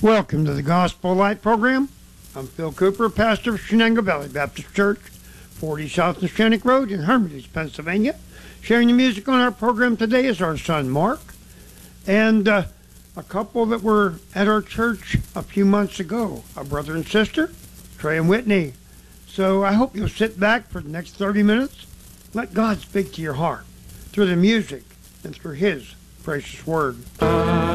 Welcome to the Gospel Light program. I'm Phil Cooper, pastor of Shenango Valley Baptist Church, 40 South Neshannock Road in Hermitage, Pennsylvania. Sharing the music on our program today is our son Mark, and a couple that were at our church a few months ago, a brother and sister, Trey and Whitney. So I hope you'll sit back for the next 30 minutes. Let God speak to your heart through the music and through His precious word.